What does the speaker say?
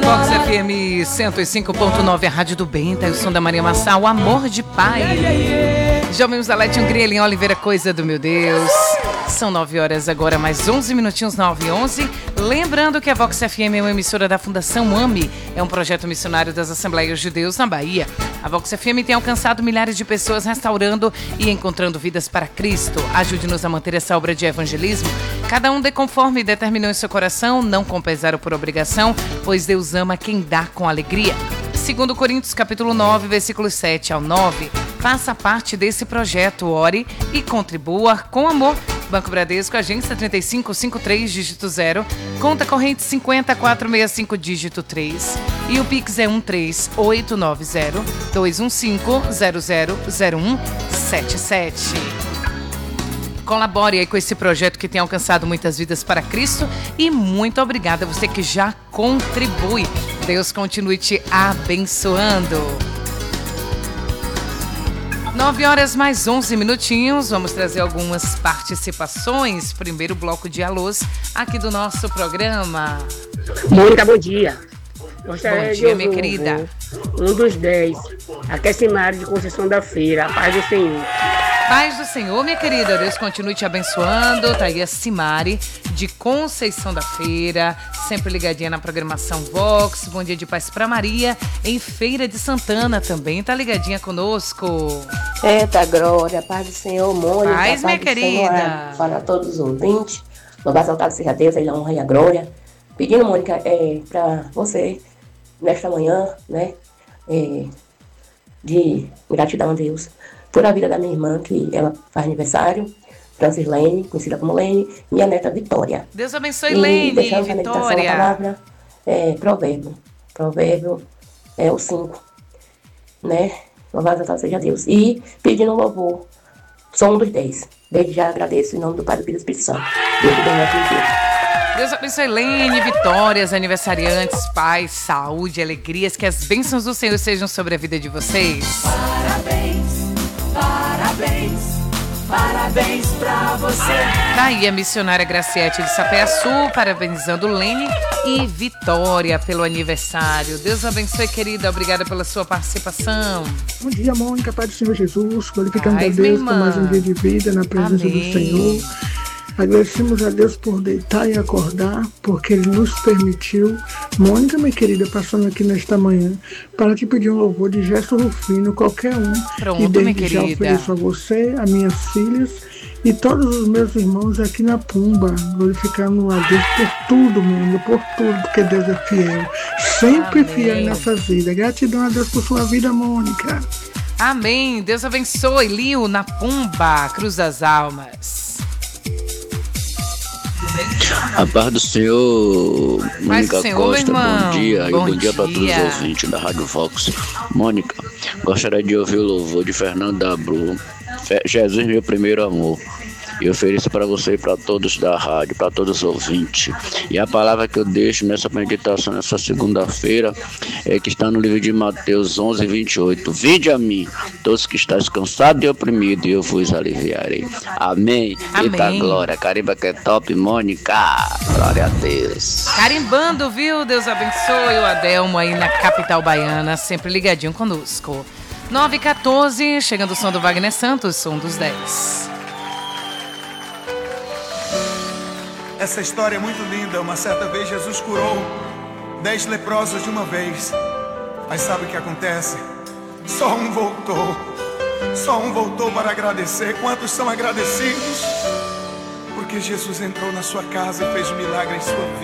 Vox FM 105.9, a Rádio do Bem, tá aí o som da Maria Massal, o amor de pai. Já ouvimos a Lete Hungria, em Oliveira, coisa do meu Deus. São 9 horas agora, mais 11 minutinhos, 9h11. Lembrando que a Vox FM é uma emissora da Fundação AME, é um projeto missionário das Assembleias de Deus na Bahia. A Vox FM tem alcançado milhares de pessoas restaurando e encontrando vidas para Cristo. Ajude-nos a manter essa obra de evangelismo. Cada um dê conforme determinou em seu coração, não com pesar ou por obrigação, pois Deus ama quem dá com alegria. 2 Coríntios capítulo 9, versículos 7 ao 9. Faça parte desse projeto, ore e contribua com amor. Banco Bradesco, agência 3553, dígito 0, conta corrente 50465, dígito 3. E o Pix é 13890-215-000177. Colabore aí com esse projeto que tem alcançado muitas vidas para Cristo. E muito obrigada a você que já contribui. Deus continue te abençoando. 9 horas mais 11 minutinhos, vamos trazer algumas participações. Primeiro bloco de alôs aqui do nosso programa. Mônica, bom dia. Bom dia, minha querida. Um dos 10, Aquecimar de Conceição da Feira, a paz do Senhor. Paz do Senhor, minha querida, Deus continue te abençoando. Tá aí a Simari, de Conceição da Feira, sempre ligadinha na programação Vox. Bom dia de paz pra Maria, em Feira de Santana também, tá ligadinha conosco. Eita, glória, paz do Senhor, Mônica. Paz, minha querida. Para todos os ouvintes, louvado exaltado seja Deus, a honra e a glória. Pedindo, Mônica, pra você, nesta manhã, né, de gratidão a Deus, por a vida da minha irmã, que ela faz aniversário, Francislene, conhecida como Lene, minha neta Vitória. Deus abençoe, Lene, deixamos a meditação da Vitória. palavra, Provérbio é o 5, né? Louvado exaltado seja Deus. E pedindo um louvor, som dos 10. Desde já agradeço em nome do Pai, do Filho e do Espírito Santo. Deus te abençoe. Deus abençoe, Lene, Vitórias, aniversariantes, paz, saúde, alegrias, que as bênçãos do Senhor sejam sobre a vida de vocês. Parabéns pra você. Daí a missionária Graciete de Sapé-Açu, parabenizando Lene e Vitória pelo aniversário. Deus abençoe, querida. Obrigada pela sua participação. Bom dia, Mônica, Pai do Senhor Jesus. Glorificando a Paz, Deus minha por irmã. mais um dia de vida na presença Amém. do Senhor. Agradecemos a Deus por deitar e acordar, porque Ele nos permitiu. Mônica, minha querida, passando aqui nesta manhã para te pedir um louvor de Gesto Rufino, qualquer um. Pronto, e minha desde já querida. ofereço a você, a minhas filhas e todos os meus irmãos aqui na Pumba, glorificando a Deus por tudo, mundo, por tudo, porque Deus é fiel. Sempre Amém. fiel em nossa vida. Gratidão a Deus por sua vida, Mônica. Amém. Deus abençoe, Lio, na Pumba, Cruz das Almas. A paz do Senhor, Paz do Mônica Senhor, Costa, meu irmão. bom dia. E Bom bom dia para todos os dia. ouvintes da Rádio Vox. Mônica, gostaria de ouvir o louvor de Fernando da Bru, Jesus, meu primeiro amor. E ofereço para você e para todos da rádio, para todos os ouvintes. E a palavra que eu deixo nessa meditação, nessa segunda-feira, é que está no livro de Mateus 11, 28. Vinde a mim, todos que estáis cansados e oprimidos, e eu vos aliviarei. Amém. Amém. Eita glória, carimba que é top, Mônica. Glória a Deus. Carimbando, viu? Deus abençoe o Adelmo aí na capital baiana, sempre ligadinho conosco. 9h14, chegando o som do Wagner Santos, som dos 10. Essa história é muito linda. Uma certa vez Jesus curou 10 leprosos de uma vez. Mas sabe o que acontece? Só um voltou. Só um voltou para agradecer. Quantos são agradecidos? Porque Jesus entrou na sua casa e fez um milagre em sua vida.